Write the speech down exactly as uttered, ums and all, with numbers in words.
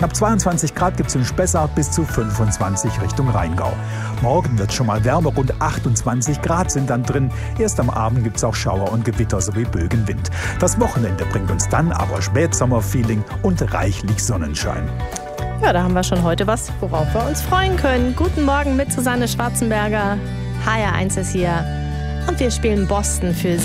Knapp zweiundzwanzig Grad gibt es in Spessart, bis zu fünfundzwanzig Richtung Rheingau. Morgen wird es schon mal wärmer, rund achtundzwanzig Grad sind dann drin. Erst am Abend gibt es auch Schauer und Gewitter sowie böigen Wind. Das Wochenende bringt uns dann aber Spätsommerfeeling und reichlich Sonnenschein. Ja, da haben wir schon heute was, worauf wir uns freuen können. Guten Morgen mit Susanne Schwarzenberger. H R eins ist hier und wir spielen Boston für Sie.